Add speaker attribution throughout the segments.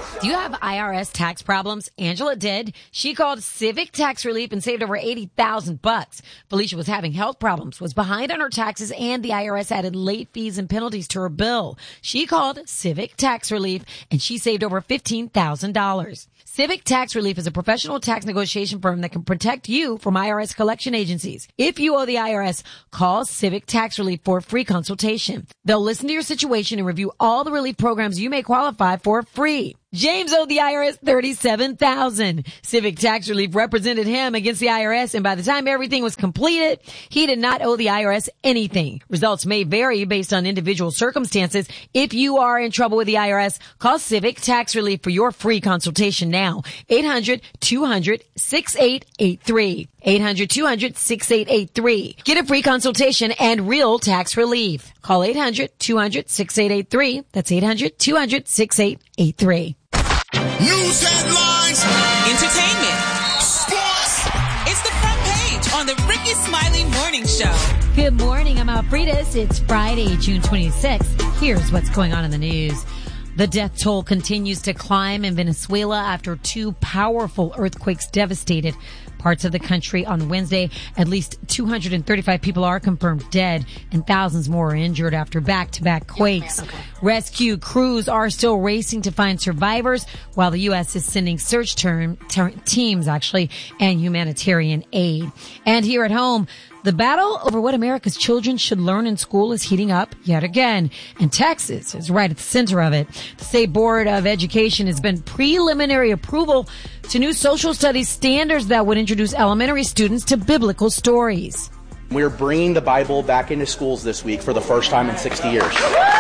Speaker 1: Do you have IRS tax problems? Angela did. She called Civic Tax Relief and saved over $80,000. Felicia was having health problems, was behind on her taxes, and the IRS added late fees and penalties to her bill. She called Civic Tax Relief and she saved over $15,000. Civic Tax Relief is a professional tax negotiation firm that can protect you from IRS collection agencies. If you owe the IRS, call Civic Tax Relief for a free consultation. They'll listen to your situation and review all the relief programs you may qualify for free. James owed the IRS $37,000. Civic Tax Relief represented him against the IRS, and by the time everything was completed, he did not owe the IRS anything. Results may vary based on individual circumstances. If you are in trouble with the IRS, call Civic Tax Relief for your free consultation now. 800-200-6883. 800-200-6883. Get a free consultation and real tax relief. Call 800-200-6883. That's 800-200-6883.
Speaker 2: News headlines,
Speaker 3: entertainment,
Speaker 2: sports.
Speaker 3: It's the front page on the Ricky Smiley Morning Show.
Speaker 1: Good morning. I'm Alfredas. It's Friday, June 26th. Here's what's going on in the news. The death toll continues to climb in Venezuela after two powerful earthquakes devastated parts of the country on Wednesday. At least 235 people are confirmed dead and thousands more are injured after back-to-back quakes. Rescue crews are still racing to find survivors while the U.S. is sending search teams and humanitarian aid. And here at home, the battle over what America's children should learn in school is heating up yet again, and Texas is right at the center of it. The State Board of Education has been preliminary approval to new social studies standards that would introduce elementary students to biblical stories.
Speaker 4: We're bringing the Bible back into schools this week for the first time in 60 years.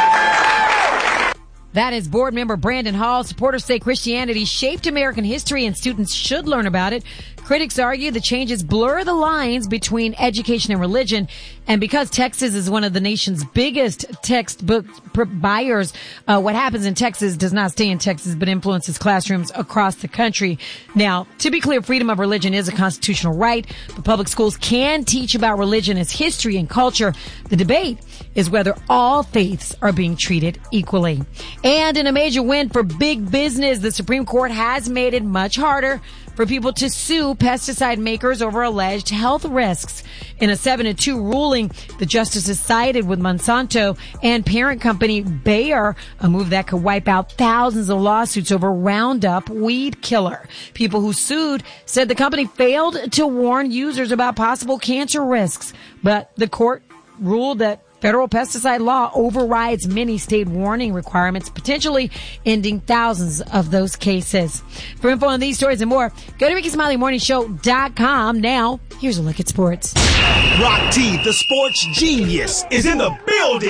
Speaker 1: That is board member Brandon Hall. Supporters say Christianity shaped American history and students should learn about it. Critics argue the changes blur the lines between education and religion. And because Texas is one of the nation's biggest textbook buyers, what happens in Texas does not stay in Texas, but influences classrooms across the country. Now, to be clear, freedom of religion is a constitutional right, but public schools can teach about religion as history and culture. The debate is whether all faiths are being treated equally. And in a major win for big business, the Supreme Court has made it much harder for people to sue pesticide makers over alleged health risks. In a 7-2 ruling, the justices sided with Monsanto and parent company Bayer, a move that could wipe out thousands of lawsuits over Roundup weed killer. People who sued said the company failed to warn users about possible cancer risks, but the court ruled that federal pesticide law overrides many state warning requirements, potentially ending thousands of those cases. For info on these stories and more, go to RickySmileyMorningShow.com. Now, here's a look at sports.
Speaker 2: Rock T, the sports genius, is in the building.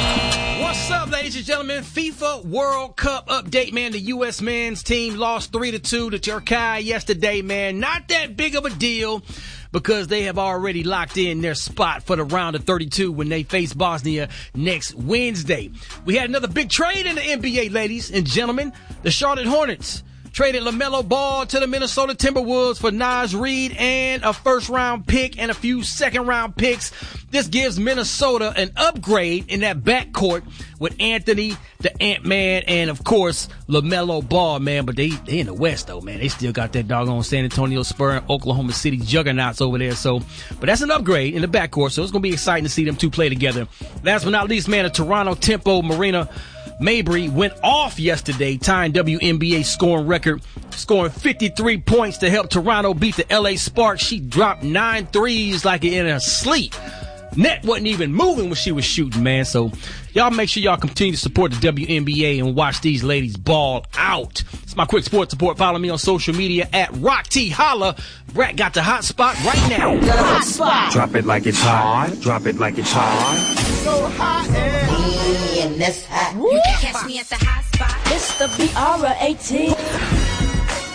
Speaker 5: What's up, ladies and gentlemen? FIFA World Cup update, man. The U.S. men's team lost 3-2 to Turkey yesterday, man. Not that big of a deal, because they have already locked in their spot for the round of 32 when they face Bosnia next Wednesday. We had another big trade in the NBA, ladies and gentlemen. The Charlotte Hornets traded LaMelo Ball to the Minnesota Timberwolves for Naz Reid and a first-round pick and a few second-round picks. This gives Minnesota an upgrade in that backcourt with Anthony, the Ant-Man, and, of course, LaMelo Ball, man. But they in the West, though, man. They still got that doggone San Antonio Spurs and Oklahoma City juggernauts over there. So, but that's an upgrade in the backcourt, so it's going to be exciting to see them two play together. Last but not least, man, the Toronto Tempo Marina Mabry went off yesterday, tying WNBA scoring record, scoring 53 points to help Toronto beat the LA Sparks. She dropped 9 threes like in her sleep. Net wasn't even moving when she was shooting, man. So y'all make sure y'all continue to support the WNBA and watch these ladies ball out. It's my quick sports report. Follow me on social media at Rock T. Holla. Brett got the hot spot right now.
Speaker 6: Hot spot. Drop it like it's hot. Drop it like it's hot.
Speaker 2: So hot
Speaker 7: and that's hot. You can catch me at the hot spot.
Speaker 8: It's the BR18.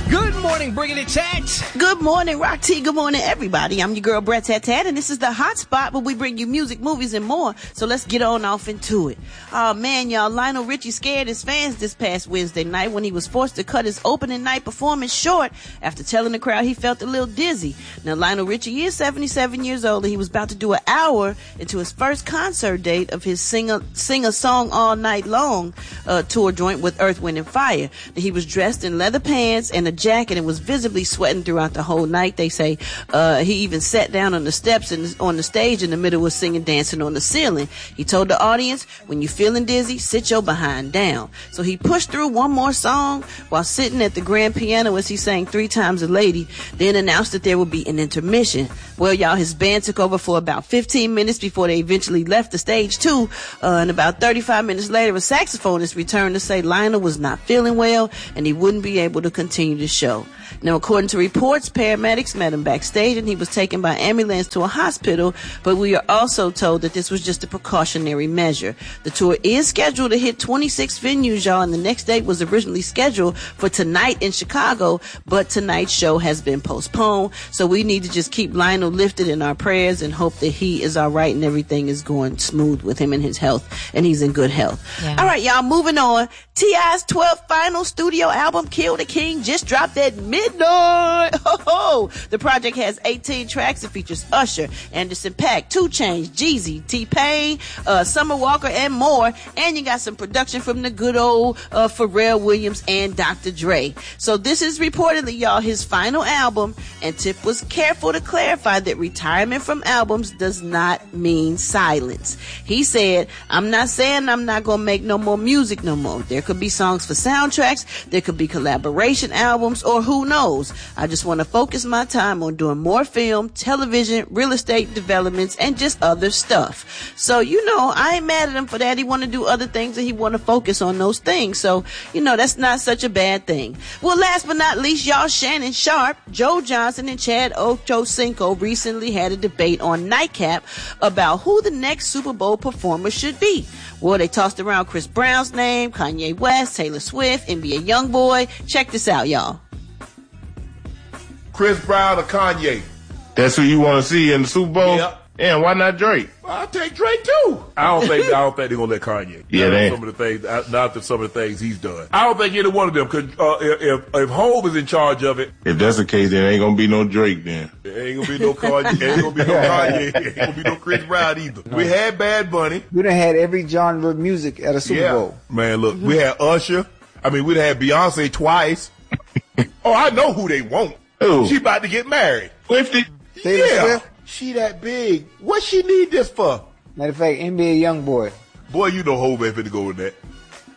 Speaker 5: Good morning, Bringing It Tat.
Speaker 8: Good morning, Rock T. Good morning, everybody. I'm your girl, Brett Tat Tat, and this is the hot spot where we bring you music, movies, and more. So let's get on off into it. Oh, man, y'all, Lionel Richie scared his fans this past Wednesday night when he was forced to cut his opening night performance short after telling the crowd he felt a little dizzy. Now, Lionel Richie is 77 years old, and he was about to do an hour into his first concert date of his Sing a Song All Night Long tour joint with Earth, Wind, and Fire. He was dressed in leather pants and a jacket and was visibly sweating throughout the whole night. They say he even sat down on the steps and on the stage in the middle was singing Dancing on the Ceiling. He told the audience, when you're feeling dizzy, sit your behind down. So he pushed through one more song while sitting at the grand piano as he sang 3 Times a Lady, then announced that there would be an intermission. Well, y'all, his band took over for about 15 minutes before they eventually left the stage too, and about 35 minutes later, a saxophonist returned to say Lionel was not feeling well and he wouldn't be able to continue the show. Now, according to reports, paramedics met him backstage and he was taken by ambulance to a hospital, but we are also told that this was just a precautionary measure. The tour is scheduled to hit 26 venues, y'all, and the next date was originally scheduled for tonight in Chicago, but tonight's show has been postponed, so we need to just keep Lionel lifted in our prayers and hope that he is all right and everything is going smooth with him and his health, and he's in good health. Yeah. All right, y'all, moving on. T.I.'s 12th final studio album, Kill the King, just dropped at midnight. Ho-ho! The project has 18 tracks. It features Usher, Anderson .Paak, 2 Chainz, Jeezy, T-Pain, Summer Walker, and more. And you got some production from the good old Pharrell Williams and Dr. Dre. So this is reportedly, y'all, his final album. And Tip was careful to clarify that retirement from albums does not mean silence. He said, I'm not saying I'm not going to make no more music no more. There could be songs for soundtracks, there could be collaboration albums, or who knows. I just want to focus my time on doing more film, television, real estate developments, and just other stuff. So, you know, I ain't mad at him for that. He want to do other things and he want to focus on those things. So, you know, that's not such a bad thing. Well, last but not least, y'all, Shannon Sharp, Joe Johnson, and Chad Ochocinco recently had a debate on Nightcap about who the next Super Bowl performer should be. Well, they tossed around Chris Brown's name, Kanye West, Taylor Swift, NBA Youngboy. Check this out, y'all.
Speaker 9: Chris Brown or Kanye?
Speaker 10: That's who you want to see in the Super Bowl?
Speaker 9: Yeah.
Speaker 10: And why not Drake?
Speaker 9: I'll take Drake too. I don't think they're gonna let Kanye.
Speaker 10: Yeah, they
Speaker 9: some of the things he's done. I don't think either one of them could. If Hov is in charge of it,
Speaker 10: if that's the case, there ain't gonna be no Drake then.
Speaker 9: There ain't gonna be no Kanye. Ain't gonna be no Kanye. Ain't gonna be no Chris Brown either. We had Bad Bunny.
Speaker 11: We done had every genre of music at a Super Bowl.
Speaker 9: Man, look, we had Usher. I mean, we'd had Beyonce twice. Oh, I know who they want.
Speaker 10: Who?
Speaker 9: She about to get married.
Speaker 10: Swifty.
Speaker 11: Taylor Swift.
Speaker 9: She that big. What she need this for?
Speaker 11: Matter of fact, NBA Youngboy.
Speaker 9: Boy, you know Hov ain't finna go with that.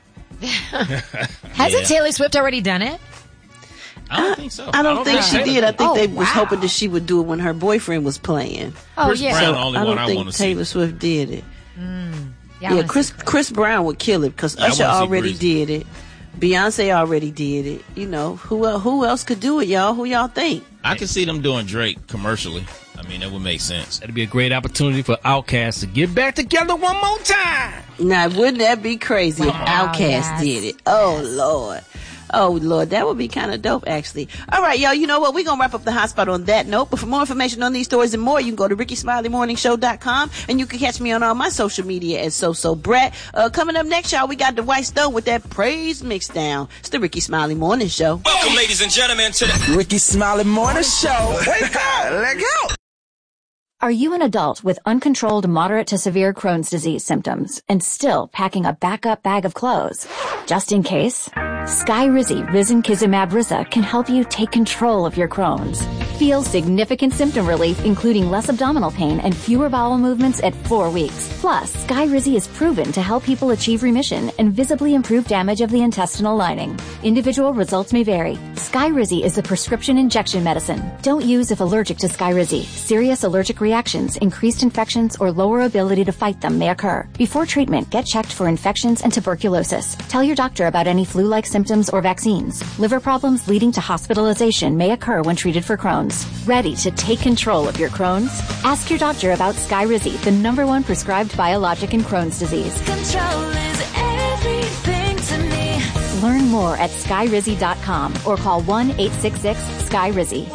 Speaker 1: Hasn't Taylor Swift already done it?
Speaker 12: I don't think so.
Speaker 8: I don't think she did. I think they was hoping that she would do it when her boyfriend was playing.
Speaker 1: Oh,
Speaker 12: Chris
Speaker 1: yeah.
Speaker 12: Brown,
Speaker 8: So
Speaker 12: the only
Speaker 8: I
Speaker 12: one
Speaker 8: don't
Speaker 12: I
Speaker 8: think
Speaker 12: want to see.
Speaker 8: Taylor Swift did it.
Speaker 1: Yeah,
Speaker 8: Chris Brown would kill it because Usher already did it. Beyonce already did it. You know, who else could do it, y'all? Who y'all think?
Speaker 12: I can see them doing Drake commercially. I mean, that would make sense.
Speaker 5: That'd be a great opportunity for Outkast to get back together one more time.
Speaker 8: Now, wouldn't that be crazy if Outkast did it? Oh, Lord. Oh, Lord, that would be kind of dope, actually. All right, y'all, you know what? We're going to wrap up the hot spot on that note. But for more information on these stories and more, you can go to RickySmileyMorningShow.com, and you can catch me on all my social media at SoSoBrat. Coming up next, y'all, we got Dwight Stone with that praise mix down. It's the Ricky Smiley Morning Show.
Speaker 2: Welcome, ladies and gentlemen, to the Ricky Smiley Morning Show. Wake up! Let go!
Speaker 13: Are you an adult with uncontrolled moderate to severe Crohn's disease symptoms and still packing a backup bag of clothes? Just in case, Skyrizi Risankizumab Riza can help you take control of your Crohn's. Feel significant symptom relief, including less abdominal pain and fewer bowel movements at 4 weeks. Plus, Skyrizi is proven to help people achieve remission and visibly improve damage of the intestinal lining. Individual results may vary. Skyrizi is a prescription injection medicine. Don't use if allergic to Skyrizi. Serious allergic reactions, increased infections, or lower ability to fight them may occur. Before treatment, get checked for infections and tuberculosis. Tell your doctor about any flu-like symptoms or vaccines. Liver problems leading to hospitalization may occur when treated for Crohn's. Ready to take control of your Crohn's? Ask your doctor about Skyrizi, the #1 prescribed biologic in Crohn's disease.
Speaker 14: Control is everything to me.
Speaker 13: Learn more at skyrizzy.com or call 1-866-SKY-RIZZY.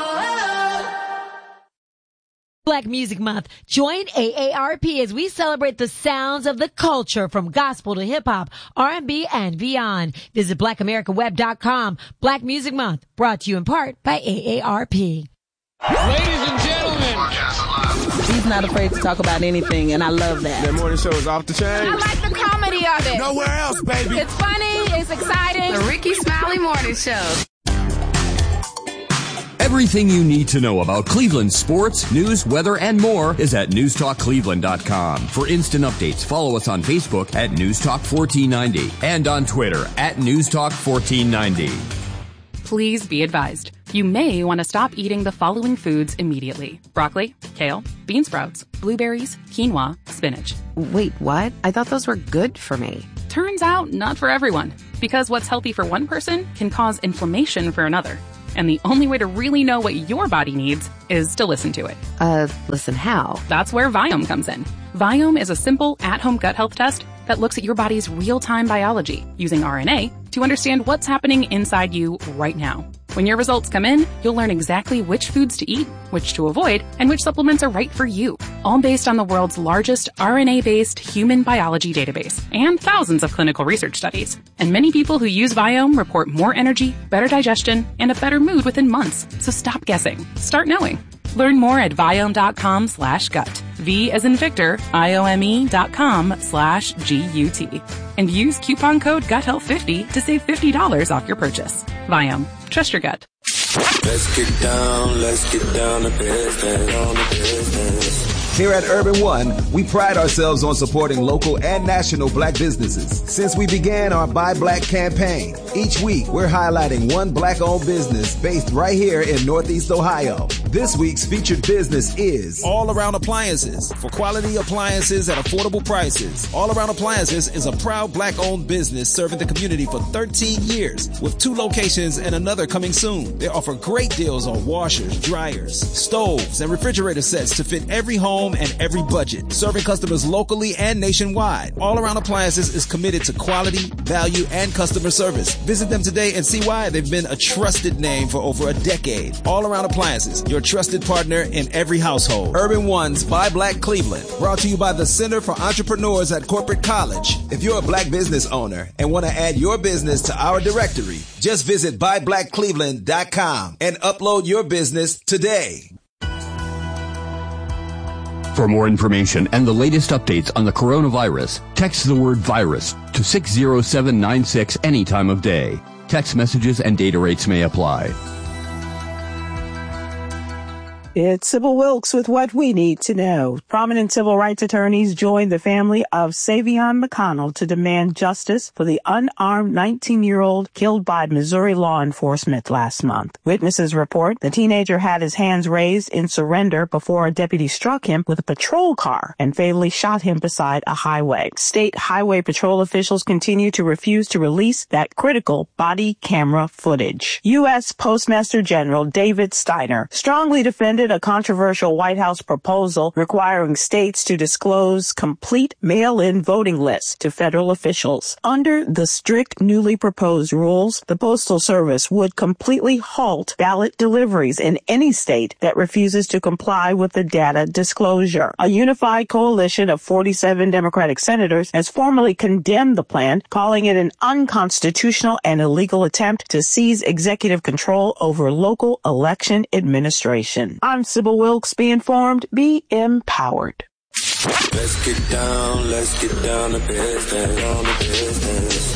Speaker 1: Black Music Month. Join AARP as we celebrate the sounds of the culture from gospel to hip-hop, R&B, and beyond. Visit blackamericaweb.com. Black Music Month, brought to you in part by AARP.
Speaker 14: Ladies and gentlemen.
Speaker 15: He's not afraid to talk about anything, and I love that.
Speaker 14: That morning show is off the chain.
Speaker 16: I like the comedy of it.
Speaker 14: Nowhere else, baby.
Speaker 16: It's funny. It's exciting.
Speaker 17: The Ricky Smiley Morning Show.
Speaker 18: Everything you need to know about Cleveland sports, news, weather, and more is at newstalkcleveland.com. For instant updates, follow us on Facebook at newstalk1490 and on Twitter at newstalk1490.
Speaker 19: Please be advised. You may want to stop eating the following foods immediately. Broccoli, kale, bean sprouts, blueberries, quinoa, spinach.
Speaker 17: Wait, what? I thought those were good for me.
Speaker 19: Turns out, not for everyone. Because what's healthy for one person can cause inflammation for another. And the only way to really know what your body needs is to listen to it.
Speaker 17: Listen how?
Speaker 19: That's where Viome comes in. Viome is a simple, at-home gut health test that looks at your body's real-time biology using RNA to understand what's happening inside you right now. When your results come in, you'll learn exactly which foods to eat, which to avoid, and which supplements are right for you. All based on the world's largest RNA-based human biology database and thousands of clinical research studies. And many people who use Viome report more energy, better digestion, and a better mood within months. So stop guessing. Start knowing. Learn more at Viome.com/gut. V as in Victor, IOME.com/GUT. And use coupon code GUTHEALTH50 to save $50 off your purchase. Viome. Trust your gut.
Speaker 20: Let's get down to business.
Speaker 21: Here at Urban One, we pride ourselves on supporting local and national black businesses. Since we began our Buy Black campaign, each week we're highlighting one black-owned business based right here in Northeast Ohio. This week's featured business is
Speaker 22: All Around Appliances. For quality appliances at affordable prices, All Around Appliances is a proud black-owned business serving the community for 13 years with 2 locations and another coming soon. They offer great deals on washers, dryers, stoves, and refrigerator sets to fit every home and every budget, serving customers locally and nationwide. All Around Appliances is committed to quality, value, and customer service. Visit them today and see why they've been a trusted name for over a decade. All Around Appliances, your trusted partner in every household. Urban One's Buy Black Cleveland, brought to you by the Center for Entrepreneurs at Corporate College. If you're a black business owner and want to add your business to our directory, just visit buyblackcleveland.com and upload your business today.
Speaker 18: For more information and the latest updates on the coronavirus, text the word virus to 60796 any time of day. Text messages and data rates may apply.
Speaker 23: It's Sybil Wilkes with what we need to know. Prominent civil rights attorneys joined the family of Savion McConnell to demand justice for the unarmed 19-year-old killed by Missouri law enforcement last month. Witnesses report the teenager had his hands raised in surrender before a deputy struck him with a patrol car and fatally shot him beside a highway. State highway patrol officials continue to refuse to release that critical body camera footage. U.S. Postmaster General David Steiner strongly defended a controversial White House proposal requiring states to disclose complete mail-in voting lists to federal officials. Under the strict newly proposed rules, the Postal Service would completely halt ballot deliveries in any state that refuses to comply with the data disclosure. A unified coalition of 47 Democratic senators has formally condemned the plan, calling it an unconstitutional and illegal attempt to seize executive control over local election administration. I'm Sybil Wilkes. Be informed, be empowered.
Speaker 20: Let's get down to business.